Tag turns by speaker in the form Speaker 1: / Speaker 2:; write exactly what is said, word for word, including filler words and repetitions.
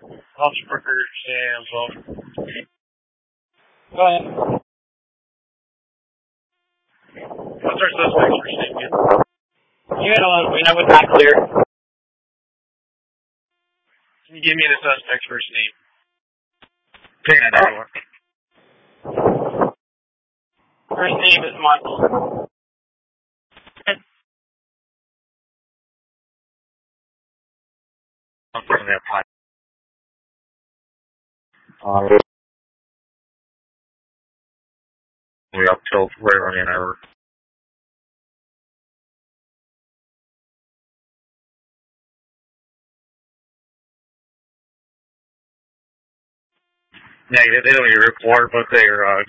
Speaker 1: Officer Brooker, Sam, phone. Go ahead. What's our suspect's first name again? You had on, we know it's not clear. Can you give me the suspect's first name?
Speaker 2: Taking it out.
Speaker 1: First name is Michael.
Speaker 2: I'm putting that pipe. Uh, we up till right around an hour. Negative. They don't need a report, but they're uh,